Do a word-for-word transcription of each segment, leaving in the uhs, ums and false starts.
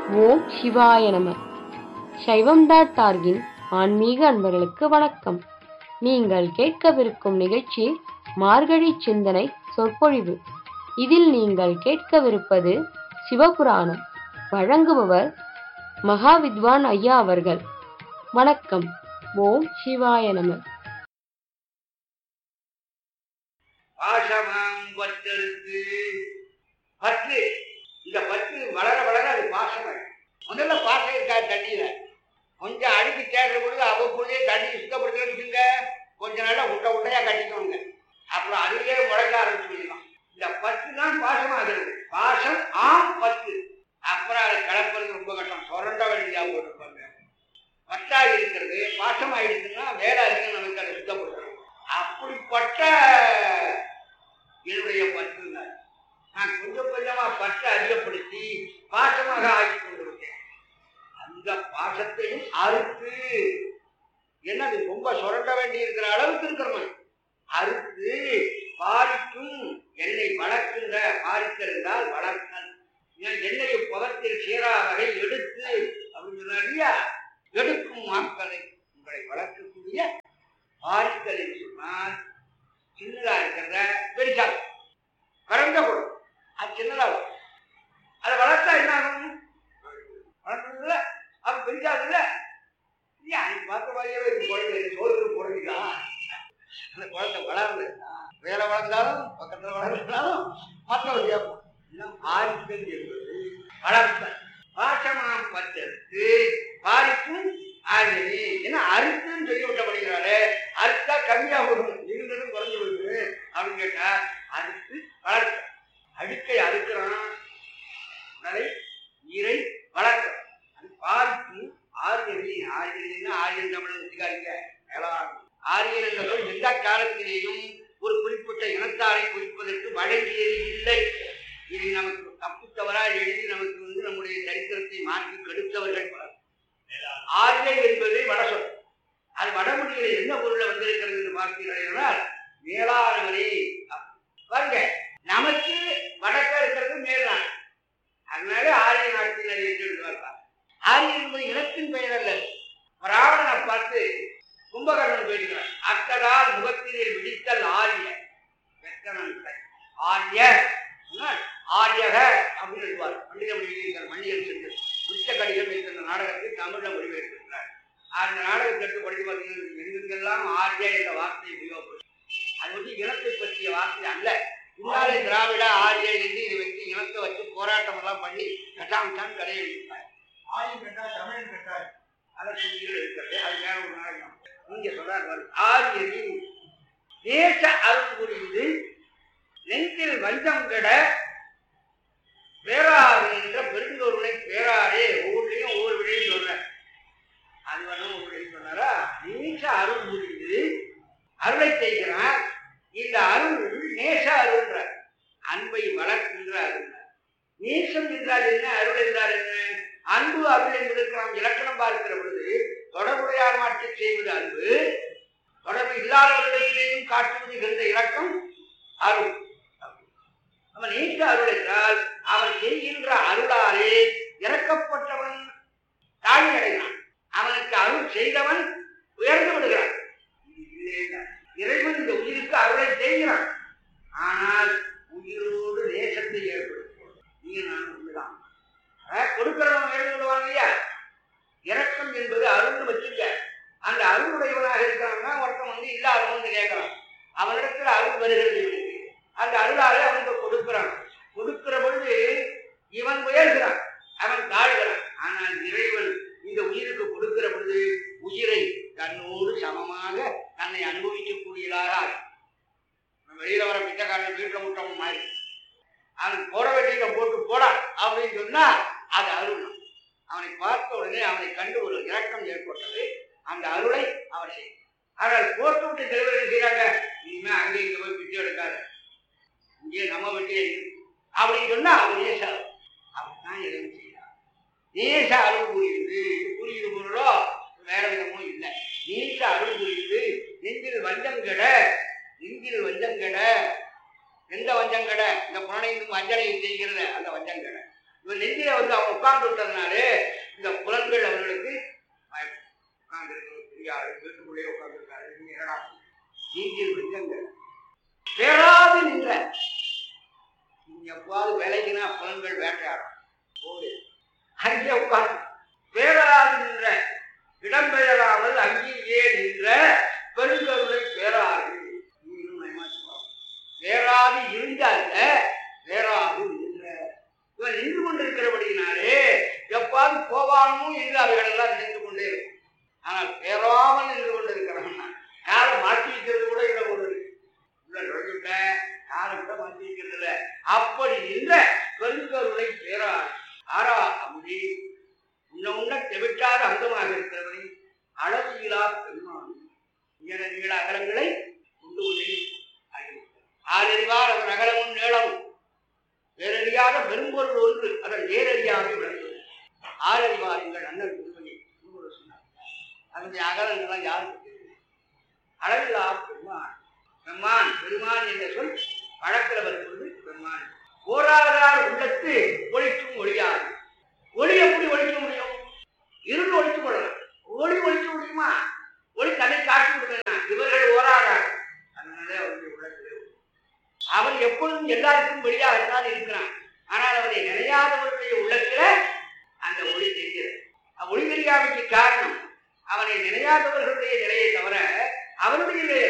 ஓம் சிவாய நம. சைவம் டாட் டார்கின் ஆன்மீக அன்பர்களுக்கு வணக்கம். நீங்கள் கேட்கவிருக்கும் நிகழ்ச்சி மார்கழி சிந்தனை சொற்பொழிவு. இதில் நீங்கள் கேட்கவிருப்பது சிவபுராணம். வழங்குபவர் மகாவித்வான் ஐயா அவர்கள். வணக்கம். ஓம் சிவாய நம. பாசமாம் பற்றெடுத்து பற்று, இந்த பற்று வளர வளர அது பாசம். முதல்ல பாசம் இருக்கா தண்ணியில கொஞ்சம் அழுக்கி தேடுற பொழுது அவ்வப்பொழுதே தண்ணி சுத்தப்படுத்துங்க. கொஞ்ச நாளா உட்டை உட்டையா கட்டிக்கோங்க. அப்புறம் அதுலயே முளைக்க ஆரம்பிச்சுக்கலாம். இந்த பற்று தான் பாசமாகிறது. பாசம் ஆம் பற்று. அப்புறம் அதை கலப்புறது ரொம்ப கஷ்டம். சொரண்ட வேண்டியதா போட்டிருப்பாங்க. பற்றா இருக்கிறது பாசம் ஆயிடுச்சுன்னா வேலை அதிகம் நமக்கு அதை சுத்தப்படுத்தணும். அப்படிப்பட்ட என்னுடைய பற்று நான் கொஞ்சம் கொஞ்சமா பற்றை அதிகப்படுத்தி பாசமாக ஆக்கி கொண்டிருக்கேன். அந்த பாசத்தையும் அறுத்து என்னது ரொம்ப சுரண்ட வேண்டி இருக்கிற அளவுக்கு இருக்கிறவன் அறுத்து பாரிக்கும் என்னை வளர்க்கின்ற பாரித்திருந்தால் வளர்த்தல் என்னைய புதத்தில் சேரா வகை எடுத்து அப்படின்னு சொன்னா எடுக்கும் மாக்களை உங்களை வளர்க்கக்கூடிய பாரித்தல் என்று சொன்னால் சின்னதா இருக்கிறத பெருசா கறந்த பொருள் அது சின்னதாகும். அதை வளர்த்தா என்ன ஆகும்? வளர்க்கணும்ல, அது பெருசாது இல்ல. அன்னைக்கு பார்த்த மாதிரியே குழந்தை சோறு குழந்தைக்கா அந்த குழந்தை வளர்ந்து வேற வளர்ந்தாலும் பக்கத்துல வளர்ந்தாலும் மற்றவர் கேட்போம். பாரித்தல் என்பது வளர்த்தல். பாசமாம் பற்றெடுத்து பாரிக்கும் ஆகவே ஏன்னா அறுத்துன்னு சொல்லி விட்டப்படுகிறாரு. அறுத்தா கம்மியா வரும், இருந்ததும் குறைஞ்சு வருது அப்படின்னு கேட்டா அறுத்து வளர்க்க. அடுக்கை அறுக்கிறான், உடலை நீரை வளர்க்க. அது பாரிக்கும் ஆரியனி. ஆரியனா ஆரியன் தமிழ் வச்சுக்காதீங்க. ஆரியன் என்ற சொல் எந்த காலத்திலேயும் ஒரு குறிப்பிட்ட இனத்தாரை குறிப்பதற்கு வழங்கியது இல்லை. இதை நமக்கு தப்பு தவறா எழுதி நமக்கு வந்து நம்முடைய சரித்திரத்தை மாற்றி கெடுத்தவர்கள் பலர். ஆரியன் என்பது வடசொல். அது வடமொழியில என்ன பொருளை வந்திருக்கிறது என்று பார்த்தீர்கள் மேலானவரே பாருங்க. நமக்கு வடக்க இருக்கிறது மேல்நாடு, அதனால ஆரிய நாட்டினர் என்று எழுதுவார்கள். ஆரியன் என்பது இனத்தின் பெயர் அல்ல. ராவணனை பார்த்து கும்பகர்ணன் பேசுகிறார். அக்கடால் முகத்தினில் விழித்தல் ஆரிய ஆரிய ஆரியக அப்படின்னு எழுதுவார். பண்டித மொழியில் மன்னியன் சென்று உச்ச கடிதம் என்கிற நாடகத்தை தமிழ்ல மொழிபெயர்த்திருக்கிறார். அந்த நாடகத்தை எடுத்து படித்து பார்த்தீங்கன்னா எங்கெங்கெல்லாம் ஆரிய என்ற வார்த்தையை உபயோகப்படும். அது வந்து இனத்தை பற்றிய வார்த்தை அல்ல. முன்னாலே திராவிட ஆரிய என்று இதை வச்சு இனத்தை வச்சு போராட்டம் எல்லாம் பண்ணி கட்டாமத்தான் கதை எழுதிட்டார். ஆரியம் கட்டால் தமிழன் கட்டார் அதற்கு இருக்கிறது. அது வேற ஒரு நாடகம். நீங்க சொல்றாரு ஆரியனின் தேச அருள் புரிந்து நெஞ்சில் வஞ்சம் கெட பேராறு என்ற பெருந்தொருளை பேராரே ஒவ்வொன்றையும் ஒவ்வொரு விடையும் சொல்ற. அது வரணும் ஒரு விடையும் சொன்னாரா. நேச அருள் புரிந்து அருளை செய்கிறார். இந்த அருள் நேச அருள்ன்ற அன்பை வளர்க்கின்ற அருள். நேசம் என்றால் என்ன, அருள் என்றால் என்ன? அன்பு அருள் என்பதற்கு நாம் இலக்கணம் பார்க்கிற பொழுது தொடர்புடையார் மாற்றி செய்வது அன்பு, தொடர்பு இல்லாதவர்களிடையும் காட்டுவது என்ற இலக்கம் அருள். அவன் நேச அருள் என்றால் அவன் செய்கின்ற அருளாலே இறக்கப்பட்டவன் தாழ்ச்சி அடைகிறான். அவனுக்கு அருள் செய்தவன் உயர்ந்து விடுகிறான். இறைவன் இந்த உயிருக்கு அருளை செய்கிறான். ஆனால் உயிரோடு நேசத்தை ஏற்படுத்தும். நீங்க நான் உண்மைதான் கொடுக்கிறவன் உயர்ந்து விடுவாங்க இல்லையா. இறக்கம் என்பது அருள் வச்சுக்க. அந்த அருளுடையவனாக இருக்கிறான்னா ஒருத்தன் வந்து இல்லாதவன் கேட்கலாம். அவனிடத்துல அருள் வருகிறது இவனுக்கு. அந்த அருளாலே அவனுக்கு கொடுக்கிறான். கொடுக்கிற பொழுது இவன் உயர்கிறான், அவன் தாழ்கிறான். ஆனால் இறைவன் இந்த உயிருக்கு கொடுக்கிற பொழுது உயிரை தன்னோடு சமமாக தன்னை அனுபவிக்கக்கூடியதாக வெளியில வர பிச்சைக்காரன் வீட்டுல முட்டமும் மாறி அவன் போட வேண்டிய போட்டு போடா அப்படின்னு சொன்னா அது அருள். அவனை பார்த்த உடனே அவனை கண்டு ஒரு இறக்கம் ஏற்பட்டது. அந்த அருளை அவர் செய்யும். ஆனால் போட்டு விட்டு தலைவர்கள் செய்யறாங்க. இனிமே அங்கே இங்க போய் பிச்சை எடுக்காது, இங்கே நம்ம வெட்டியே அப்படின்னு சொன்னா அவர் நேச அருள். அப்படித்தான் எதுவும் செய்யறார். நேச அருள் புரியுது. புரியுது பொருளோ வேற விதமும் இல்லை. நேச அருள் புரியுது. நெஞ்சில் வஞ்சம் கெட. நெஞ்சில் வஞ்சம் கெட. எந்த வஞ்சம் கெட? இந்த புறணையும் வஞ்சனையும் செய்கிறது அந்த வஞ்சம் கெட. இவன் நெஞ்சில வந்து அவன் உட்கார்ந்து விட்டதுனாலே இந்த புலன்கள் அவர்களுக்கு உட்கார்ந்து இருக்கிற பெரிய ஆளு வீட்டுக்குள்ளேயே உட்கார்ந்து இருக்காரு. என்னடா நீங்கில் வெஞ்சங்க பேராது நின்ற நீங்க எப்பாவது வேலைக்குனா புலன்கள் வேட்டையாடும் போது அங்கே உட்கார்ந்து பேராது நின்ற இடம்பெயராமல் அங்கேயே நின்ற பெருங்கருணை பேராது பேராது இருந்தாங்க பேராது நின்ற இவன் நின்று கொண்டிருக்கிறபடினாலே எப்பாவது போவானோ என்று அவைகள் எல்லாம் நின்று கொண்டே இருக்கும். ஆனால் பேராமல் நின்று கொண்டிருக்கிறான். காலை மாற்றி வைக்கிறது கூட இல்லை, ஒரு உள்ள நுழைஞ்சுட்ட காலை கூட மாற்றி வைக்கிறது இல்லை. அப்படி நின்ற பெருங்கருணை பேராது ஆறா அம்பி உன்ன உன்ன தெவிட்டாத அந்தமாக இருக்கிறவனை அளவு இலா பெருமான் உயர நீள அகலங்களை கொண்டு உள்ளே ஆறறிவார் அவன் அகலமும் நீளமும் வேறறியாத பெரும்பொருள் ஒன்று அதன் நேரடியாக விளங்குவது. ஆறறிவார் எங்கள் அண்ணன் பெருமையை சொன்னார். அதனுடைய அகலங்கள்லாம் யாருக்கு தெரியும்? அளவிலா பெருமான் பெம்மான் பெருமான் என்ற சொல் வழக்கில் வருவது பெம்மான். போராதார் உள்ளத்து ஒழிக்கும் ஒழியாது. ஒளி எப்படி ஒழிக்க முடியும்? இருள் ஒழித்து கொள்ளலாம். ஒளி ஒழிக்க முடியுமா? ஒளி தன்னை காட்டி விடுவேன். இவர்கள் ஓராதார். அதனாலே அவருடைய உள்ளத்திலே அவன் எப்பொழுதும் எல்லாருக்கும் வெளியாகத்தான் இருக்கிறான். ஆனால் அவனை நினையாதவர்களுடைய உள்ளத்தில அந்த ஒளி தெரிகிறது. ஒளி தெரியாமைக்கு காரணம் அவனை நினையாதவர்களுடைய நிலையை தவிர அவனுடைய நிலையை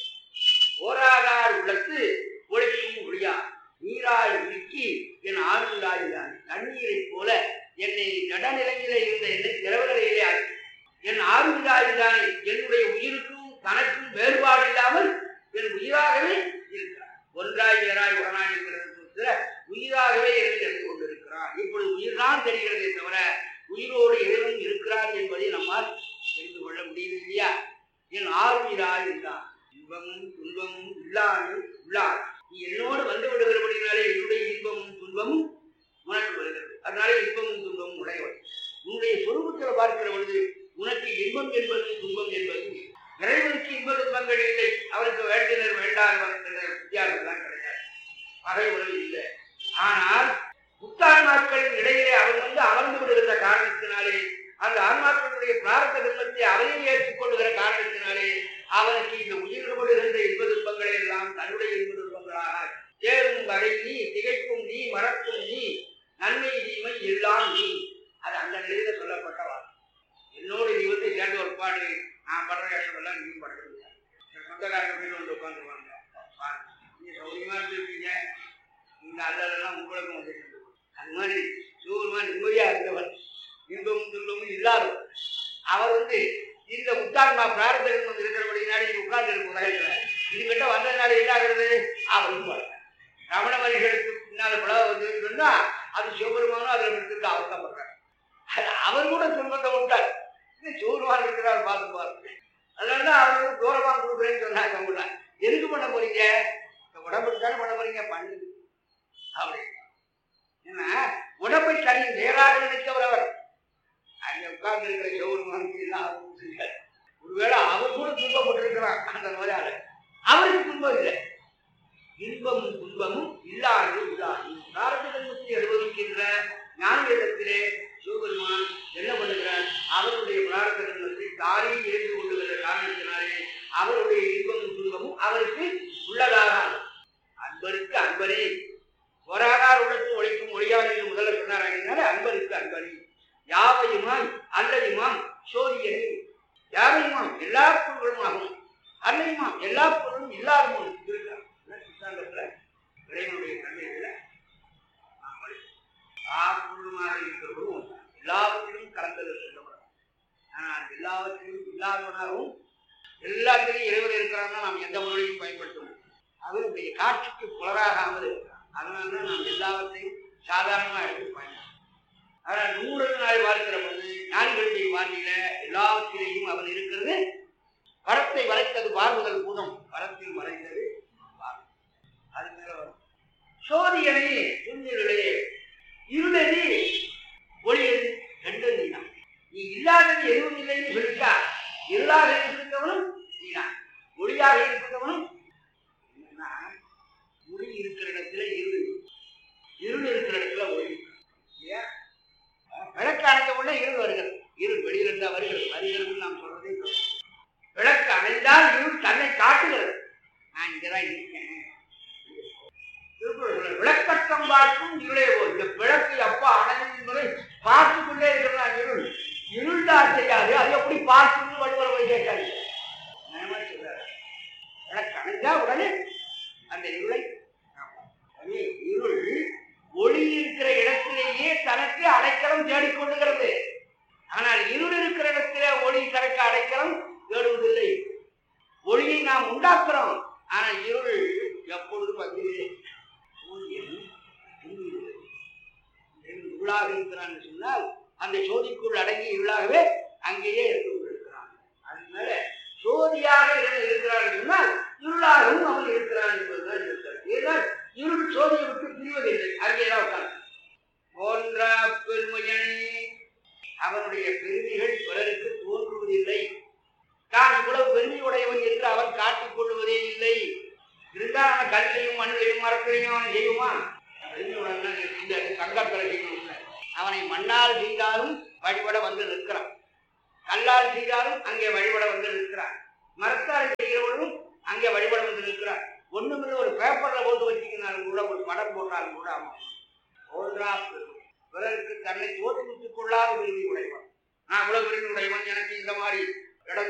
ஓராதார் உள்ளத்து ஒழிக்கும் ஒளியா நீராய் உருக்கி என் ஆறுள்ளாய்தான் தண்ணீரை போல என்னை நடுநிலையிலே இருந்த என்னை திரவநிலையிலே ஆக்கி என் ஆறுள்ளாய்தான் என்னுடைய உயிருக்கும் தனக்கும் வேறுபாடு இல்லாமல் என் உயிராகவே இருக்கிறார். ஒன்றாய் வேறாய் உடனாய் இருக்கிறது உயிராகவே இருந்து எடுத்து கொண்டிருக்கிறார். இப்பொழுது உயிர் தான் தெரிகிறதே தவிர உயிரோடு இறைவன் இருக்கிறார் என்பதை நம்மால் தெரிந்து கொள்ள முடியல இல்லையா? என் ஆறுயிராய் இருந்தான் இன்பமும் துன்பமும் இல்லாமல் உள்ளார். நீ என்னோடு வந்து விடுகிறபடினாலே என்னுடைய இன்பமும் துன்பமும் உனக்கு வருகிறது. அதனாலே இன்பமும் துன்பமும் உடையவன். உன்னுடைய சொரூபத்தில் பார்க்கிற பொழுது உனக்கு இன்பம் என்பது துன்பம் என்பது இறைவனுக்கு இன்ப துன்பங்கள் இல்லை. அவருக்கு வேண்டினர் வேண்டாதவர் என்ற வித்தியாசம் தான் கிடையாது. பகை உறவு இல்லை. ஆனால் முத்தான்மாக்களின் இடையிலே அவன் வந்து அமர்ந்து விடுகிற காரணத்தினாலே அந்த ஆன்மாக்களுடைய பிரார்த்த தர்மத்தை அவனையும் ஏற்றுக் கொள்ளுகிற காரணத்தினாலே அவனுக்கு இந்த உயிர்படுகின்ற இன்ப துன்பங்களை எல்லாம் தன்னுடைய இன்ப துன்பங்களாக தேரும் வரை நீ திகைக்கும் நீ மறக்கும் நீ நன்மை தீமை எல்லாம் நீ. அது அந்த நிலையில சொல்லப்பட்ட வார்த்தை. என்னோடு நீ வந்து சேர்ந்து ஒரு பாடு நான் படுற கஷ்டம் எல்லாம் நீ படுறது சொந்தக்காரங்க போய் வந்து உட்காந்துருவாங்க. நீ சௌரியமா இருந்திருப்பீங்க. இந்த அல்லதெல்லாம் உங்களுக்கும் வந்து அது மாதிரி சூரியமா நிம்மதியா இருந்தவர் இன்பமும் துன்பமும் இல்லாதவர். அவர் வந்து இந்த முத்தான்மா பிரார்த்தனை வந்து இருக்கிறபடினாலே இது உட்கார்ந்து இருக்கும் உலகத்துல இதுகிட்ட வந்ததுனால என்ன ஆகுறது? அவரும் வர ரமண மனிதர்களுக்கு பின்னால பல வந்து சொன்னா அது சிவபெருமானும் அதுல இருக்கிறது அவஸ்தப்படுறார். அது அவர் கூட துன்பத்தை விட்டார். சூரியமா இருக்கிறார் பார்த்து பாருங்க. அதனாலதான் அவருக்கு தூரமா கொடுக்குறேன்னு சொன்னாங்க. உங்கள எதுக்கு பண்ண போறீங்க? உடம்புக்கு தானே பண்ண போறீங்க பண்ணு அப்படி. ஏன்னா உடம்பை தனி நேராக நினைத்தவர் அவர். அங்கே உட்கார்ந்து இருக்கிற சௌரமானுக்கு எல்லாம் ஒருவேளை அவர் கூட துன்பப்பட்டிருக்கிறார். அந்த மாதிரி அவருக்கு துன்பம் இல்லை. இன்பமும் துன்பமும் இல்லாது இல்லாது பிராரத்த தர்மத்தை அனுபவிக்கின்ற ஞானவேதத்திலே சிவபெருமான் என்ன பண்ணுகிறார்? அவருடைய பிராரத்த தர்மத்தை தானே ஏற்று கொள்ளுகிற காரணத்தினாலே அவருடைய இன்பமும் துன்பமும் அவருக்கு உள்ளதாக அன்பருக்கு அன்பரே ஒராகார் உள்ளத்து ஒழிக்கும் ஒழியாது என்று முதல்ல சொன்னார். அன்பருக்கு அன்பரே யாவையுமாம் அல்லையுமாம் சோதியனே யாவையுமாம் எல்லா பொருள்களும் ஆகும் அல்லையுமாம் எல்லா பொருளும் இல்லாதமும் இருக்கிறார். சித்தாந்தத்துல இறைவனுடைய தன்மையில பொருளுமாக இருக்கிறவரும் எல்லாவற்றிலும் கலந்தது சொல்லப்படும். ஆனால் எல்லாவற்றிலும் இல்லாதவனாகவும் எல்லாத்திலையும் இறைவன் இருக்கிறான்னா நாம் எந்த பொருளையும் பயன்படுத்தணும். அவருடைய காட்சிக்கு புலராகாமல் இருக்கிறார். அதனால்தான் நாம் எல்லாவற்றையும் சாதாரணமாக எடுத்து பயன்படுத்தணும். ஆனால் நூறு நாள் பார்க்கிற பொழுது ஞானிகளுடைய வார்த்தையில எல்லாவற்றிலேயும் அவன் இருக்கிறது. பரத்தை வரைத்தது பார்வதல் பூதம் பரத்தில் மறைந்தது அது மேல வரும். சோதியனை துணிலே இருளது ஒளியது ரெண்டு நீதான். நீ இல்லாதது எதுவும் இல்லைன்னு சொல்லிட்டா இருளாக இருக்கிறவனும் நீதான், ஒளியாக இருக்கிறவனும். என்னன்னா ஒளி இருக்கிற இடத்துல இருள், இருள் இருக்கிற இடத்துல ஒளி. இருந்தா வருகிறது வருகிறது நாம் சொல்றதே சொல்றோம். விளக்கு அணைந்தால் இருள் தன்னை காட்டுகிறது. நான் இங்கதான் இருக்கேன். விளக்கட்டம் பார்க்கும் இருளே போல். இந்த விளக்கு எப்ப அணையும் என்பதை பார்த்து கொண்டே இருக்கிறான் இருள். இருள் தான் செய்யாது, அது எப்படி பார்த்து வள்ளுவர் போய் கேட்டாரு. சொல்றாரு விளக்கு அணைந்தா உடனே அந்த இருளை இருள் ஒளி இருக்கிற இடத்திலேயே தனக்கு அடைக்கலம் தேடிக்கொள்ளுகிறது. ஆனால் இருள் இருக்கிற இடத்திலே ஒளி தனக்கு அடைக்கலம் தேடுவதில்லை. ஒளியை நாம் உண்டாக்குறோம், ஆனால் இருள் எப்பொழுதும் வந்து இருளாக இருக்கிறான் சொன்னால் அந்த சோதிக்குள் அடங்கி இருளாகவே அங்கேயே இருந்து கொண்டிருக்கிறான். அதனால சோதியாக இருக்கிறான் சொன்னால் இருளாகவும் அவன் இருக்கிறான் என்பதுதான் இருக்கிறது. ஏனால் இருள் சோதியை விட்டு பிரிவதில்லை, அங்கேதான் உட்கார்ந்து போன்றா பெருமையனே. அவனுடைய பெருமைகள் பிறருக்கு தோன்றுவதில்லை. தான் இவ்வளவு பெருமை உடையவன் என்று அவன் காட்டிக் கொள்வதே இல்லை. இருந்தால் அவன் கல்லையும் மண்ணையும் மரத்தையும் அவன் செய்வான். கங்கத்தலை செய்யணும். அவனை மண்ணால் செய்தாலும் வழிபட வந்து நிற்கிறான், கல்லால் செய்தாலும் அங்கே வழிபட வந்து நிற்கிறான், மரத்தால் செய்கிறவனும் அங்கே வழிபட வந்து நிற்கிறான். ஒண்ணுமில்லை, ஒரு பேப்பர்ல போட்டு வச்சுக்கினாலும் கூட, ஒரு படம் போட்டாலும் கூட அவன் ஒன்றா பிறருக்கு தன்னை தோற்றுவித்துக் கொள்ளாத விரும்பி உடையவன். நான் இவ்வளவு விரும்பி உடையவன், எனக்கு இந்த மாதிரி